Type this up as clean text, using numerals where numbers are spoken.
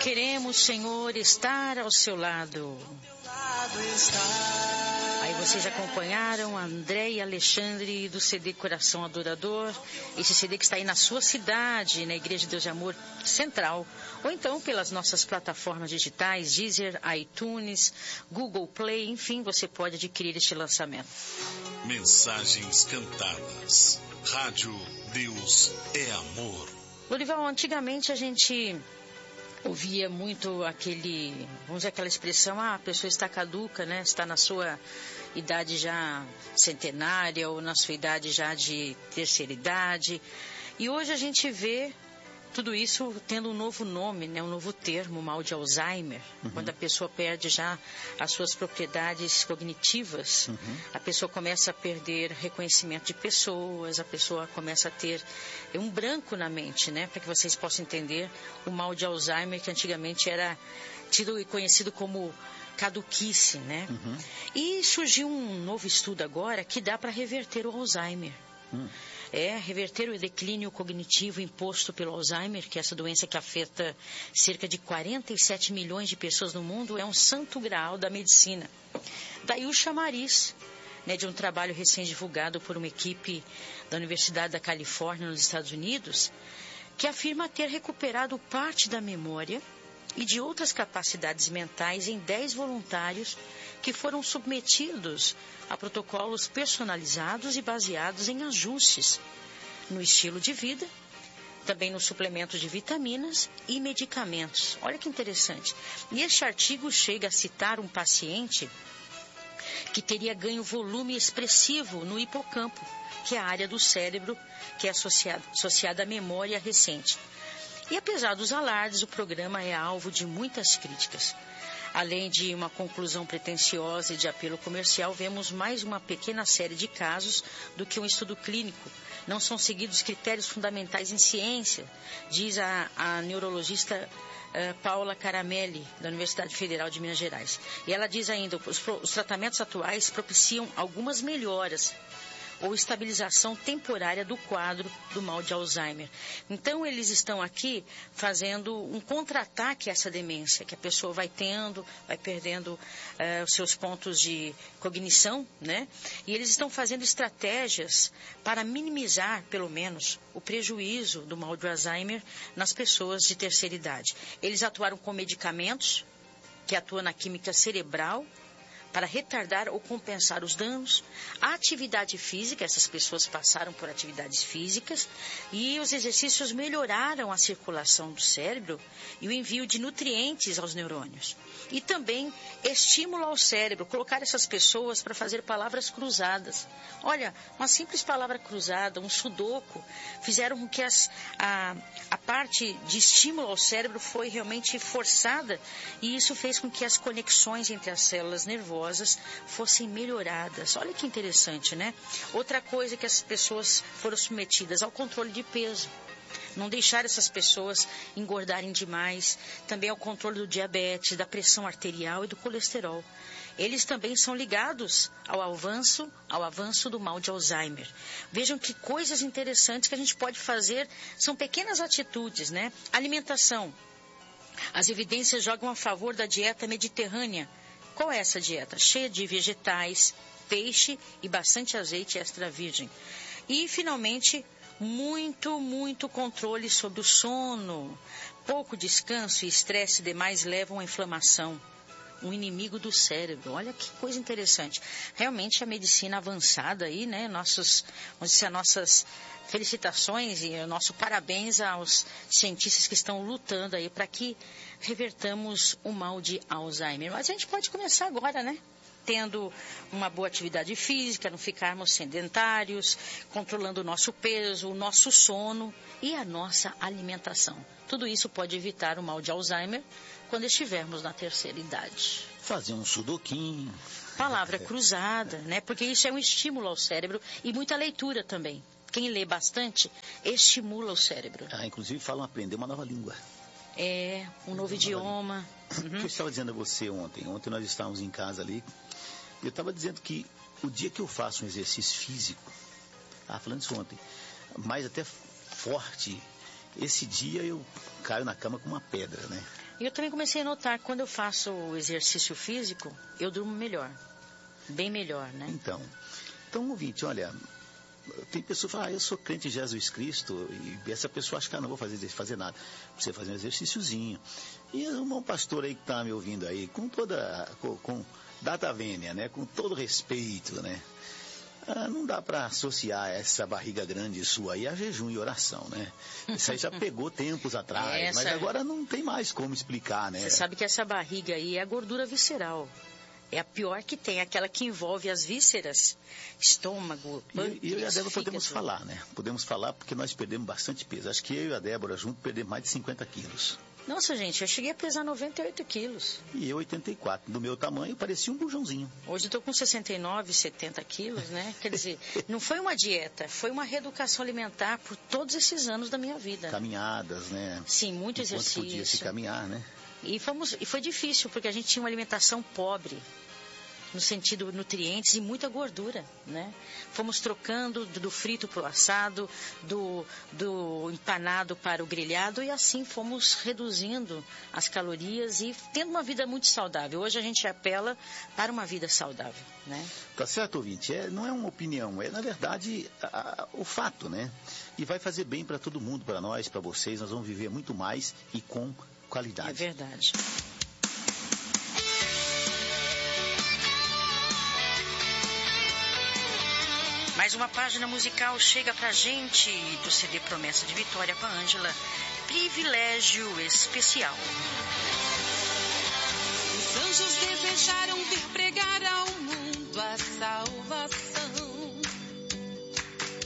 queremos, Senhor, estar ao seu lado. Aí vocês acompanharam André e Alexandre do CD Coração Adorador, esse CD que está aí na sua cidade, na Igreja de Deus de Amor Central, ou então pelas nossas plataformas digitais, Deezer, iTunes, Google Play, enfim, você pode adquirir este lançamento. Mensagens cantadas. Rádio Deus é Amor. Lorival, antigamente a gente ouvia muito vamos dizer, aquela expressão, a pessoa está caduca, né? Está na sua idade já centenária ou na sua idade já de terceira idade. E hoje a gente vê tudo isso tendo um novo nome, né? Um novo termo, mal de Alzheimer. Quando a pessoa perde já as suas propriedades cognitivas, a pessoa começa a perder reconhecimento de pessoas, a pessoa começa a ter um branco na mente, né? Para que vocês possam entender o mal de Alzheimer, que antigamente era tido e conhecido como caduquice, né? E surgiu um novo estudo agora que dá para reverter o Alzheimer. Reverter o declínio cognitivo imposto pelo Alzheimer, que é essa doença que afeta cerca de 47 milhões de pessoas no mundo, é um santo graal da medicina. Daí o chamariz, né, de um trabalho recém-divulgado por uma equipe da Universidade da Califórnia, nos Estados Unidos, que afirma ter recuperado parte da memória e de outras capacidades mentais em 10 voluntários que foram submetidos a protocolos personalizados e baseados em ajustes no estilo de vida, também nos suplementos de vitaminas e medicamentos. Olha que interessante. E este artigo chega a citar um paciente que teria ganho volume expressivo no hipocampo, que é a área do cérebro que é associada à memória recente. E apesar dos alardes, o programa é alvo de muitas críticas. Além de uma conclusão pretensiosa e de apelo comercial, vemos mais uma pequena série de casos do que um estudo clínico. Não são seguidos critérios fundamentais em ciência, diz a neurologista Paula Caramelli, da Universidade Federal de Minas Gerais. E ela diz ainda, os tratamentos atuais propiciam algumas melhoras ou estabilização temporária do quadro do mal de Alzheimer. Então, eles estão aqui fazendo um contra-ataque a essa demência, que a pessoa vai perdendo os seus pontos de cognição, né? E eles estão fazendo estratégias para minimizar, pelo menos, o prejuízo do mal de Alzheimer nas pessoas de terceira idade. Eles atuaram com medicamentos que atuam na química cerebral, para retardar ou compensar os danos. A atividade física, essas pessoas passaram por atividades físicas e os exercícios melhoraram a circulação do cérebro e o envio de nutrientes aos neurônios. E também estímulo ao cérebro, colocar essas pessoas para fazer palavras cruzadas. Olha, uma simples palavra cruzada, um sudoku, fizeram com que a parte de estímulo ao cérebro foi realmente forçada e isso fez com que as conexões entre as células nervosas fossem melhoradas. Olha que interessante, né? Outra coisa que as pessoas foram submetidas ao controle de peso. Não deixar essas pessoas engordarem demais. Também ao controle do diabetes, da pressão arterial e do colesterol. Eles também são ligados ao avanço do mal de Alzheimer. Vejam que coisas interessantes que a gente pode fazer. São pequenas atitudes, né? Alimentação. As evidências jogam a favor da dieta mediterrânea. Qual é essa dieta? Cheia de vegetais, peixe e bastante azeite extra virgem. E, finalmente, muito controle sobre o sono. Pouco descanso e estresse demais levam à inflamação. Um inimigo do cérebro. Olha que coisa interessante. Realmente a medicina avançada aí, né? Nossas felicitações e o nosso parabéns aos cientistas que estão lutando aí para que revertamos o mal de Alzheimer. Mas a gente pode começar agora, né? Tendo uma boa atividade física, não ficarmos sedentários, controlando o nosso peso, o nosso sono e a nossa alimentação. Tudo isso pode evitar o mal de Alzheimer quando estivermos na terceira idade. Fazer um sudoquinho. Palavra cruzada, né? Porque isso é um estímulo ao cérebro e muita leitura também. Quem lê bastante estimula o cérebro. Inclusive falam aprender uma nova língua. Um novo idioma. O que eu estava dizendo a você ontem? Ontem nós estávamos em casa ali. Eu estava dizendo que o dia que eu faço um exercício físico, falando isso ontem, mais até forte, esse dia eu caio na cama com uma pedra, né? E eu também comecei a notar, quando eu faço o exercício físico, eu durmo melhor. Bem melhor, né? Então, ouvinte, olha, tem pessoa que fala, eu sou crente em Jesus Cristo, e essa pessoa acha que não vou fazer nada. Você fazer um exercíciozinho. E um bom pastor aí que está me ouvindo aí, com data vênia, né? Com todo respeito, né? Não dá para associar essa barriga grande sua aí a jejum e oração, né? Isso aí já pegou tempos atrás, mas agora não tem mais como explicar, né? Você sabe que essa barriga aí é a gordura visceral. É a pior que tem, aquela que envolve as vísceras, estômago, pâncreas, e eu e a Débora podemos fígado. falar, né? Podemos falar porque nós perdemos bastante peso. Acho que eu e a Débora juntos perdemos mais de 50 quilos. Nossa, gente, eu cheguei a pesar 98 quilos. E eu 84. Do meu tamanho, parecia um bujãozinho. Hoje eu estou com 69, 70 quilos, né? Quer dizer, não foi uma dieta, foi uma reeducação alimentar por todos esses anos da minha vida. Caminhadas, né? Sim, muito exercício. Podia se caminhar, né? E foi difícil, porque a gente tinha uma alimentação pobre, no sentido nutrientes e muita gordura, né? Fomos trocando do frito para o assado, do empanado para o grelhado, e assim fomos reduzindo as calorias e tendo uma vida muito saudável. Hoje a gente apela para uma vida saudável, né? Tá certo, ouvinte? Não é uma opinião, é na verdade o fato, né? E vai fazer bem para todo mundo, para nós, para vocês. Nós vamos viver muito mais e com qualidade. É verdade. Mais uma página musical chega pra gente do CD Promessa de Vitória com a Ângela, Privilégio Especial. Os anjos desejaram vir pregar ao mundo a salvação.